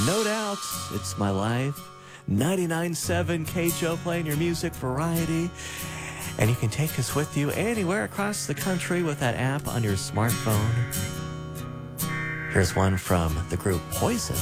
No Doubt, It's My Life. 99.7 KJO playing your music variety. And you can take us with you anywhere across the country with that app on your smartphone. Here's one from the group Poison.